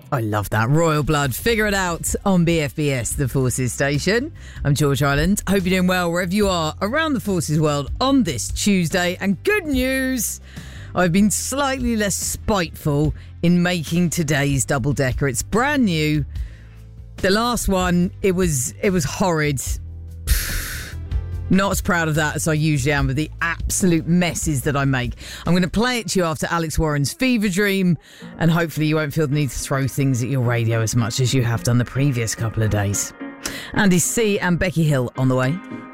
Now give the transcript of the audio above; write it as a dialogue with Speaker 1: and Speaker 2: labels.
Speaker 1: I love that. Royal Blood. Figure it out on BFBS, the Forces station. I'm George Ireland. Hope you're doing well wherever you are around the Forces world on this Tuesday. And good news, I've been slightly less spiteful in making today's double-decker. It's brand new. The last one, it was horrid. Not as proud of that as I usually am with the absolute messes that I make. I'm going to play it to you after Alex Warren's Fever Dream, and hopefully you won't feel the need to throw things at your radio as much as you have done the previous couple of days. Andy C and Becky Hill on the way.